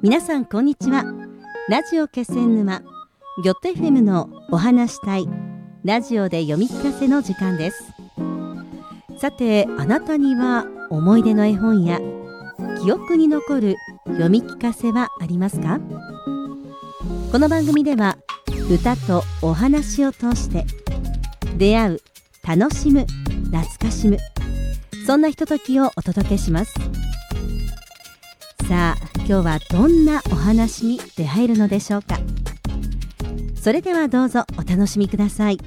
皆さんこんにちは。ラジオ気仙沼ギョット FM のお話したいラジオで読み聞かせの時間です。さて、あなたには思い出の絵本や記憶に残る読み聞かせはありますか？この番組では歌とお話を通して出会う、楽しむ、懐かしむ、そんなひとときをお届けします。さあ、今日はどんなお話に出会えるのでしょうか。それではどうぞお楽しみください。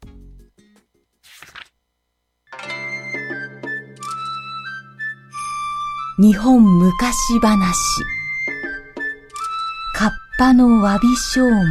日本昔話、カッパの詫び証文。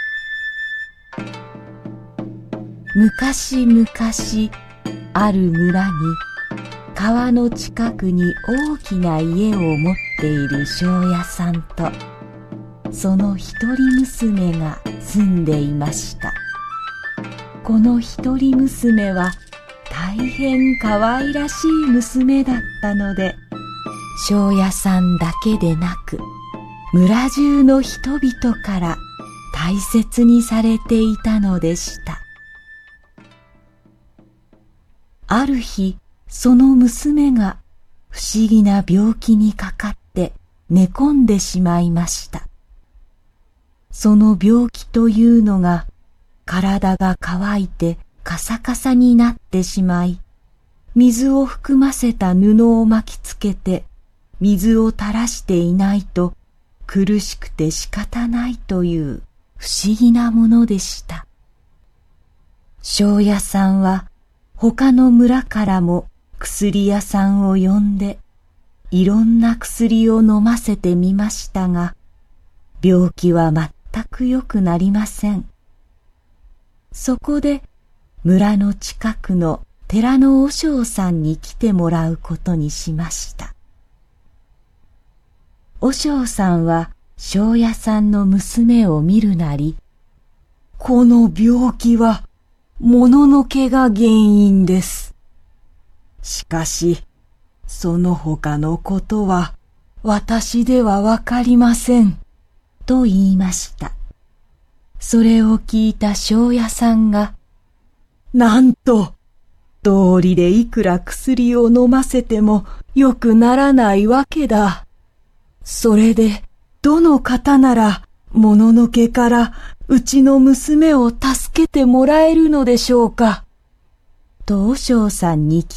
昔々ある村に川の近くに大きな家を持っている庄屋さんとその一人娘が住んでいました。この一人娘は大変可愛らしい娘だったので、庄屋さんだけでなく村中の人々から大切にされていたのでした。ある日、その娘が不思議な病気にかかって寝込んでしまいました。その病気というのが、体が乾いてカサカサになってしまい、水を含ませた布を巻きつけて水を垂らしていないと苦しくて仕方ないという不思議なものでした。庄屋さんは他の村からも薬屋さんを呼んでいろんな薬を飲ませてみましたが、病気は全く良くなりません。そこで村の近くの寺の和尚さんに来てもらうことにしました。和尚さんは庄屋さんの娘を見るなり、この病気はもののけが原因です。しかし、その他のことは私ではわかりません、と言いました。それを聞いた庄屋さんが、なんと、道理でいくら薬を飲ませてもよくならないわけだ。それで、どの方なら、もののけからうちの娘を助けてもらえるのでしょうか、と和尚さんに聞